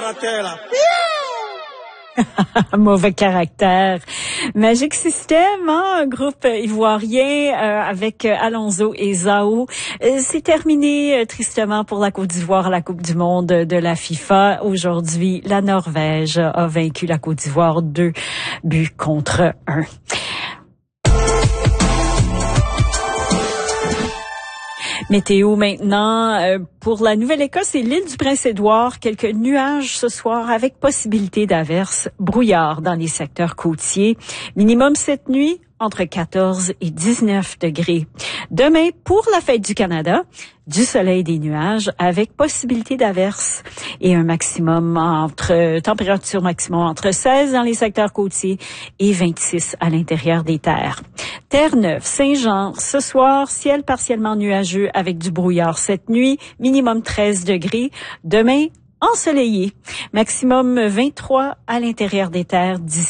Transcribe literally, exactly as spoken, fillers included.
caractère, là. Mauvais caractère. Magic System, hein, un groupe ivoirien euh, avec Alonso et Zao. Euh, c'est terminé euh, tristement pour la Côte d'Ivoire à la Coupe du monde de la FIFA. Aujourd'hui, la Norvège a vaincu la Côte d'Ivoire deux buts contre un. Météo maintenant, euh, pour la Nouvelle-Écosse et l'île du Prince-Édouard, quelques nuages ce soir avec possibilité d'averses, brouillard dans les secteurs côtiers. Minimum cette nuit, entre quatorze et dix-neuf degrés. Demain, pour la fête du Canada, du soleil et des nuages avec possibilité d'averses et un maximum entre, température maximum entre seize dans les secteurs côtiers et vingt-six à l'intérieur des terres. Terre-Neuve, Saint-Jean, ce soir, ciel partiellement nuageux avec du brouillard cette nuit, minimum treize degrés. Demain, ensoleillé, maximum vingt-trois à l'intérieur des terres, dix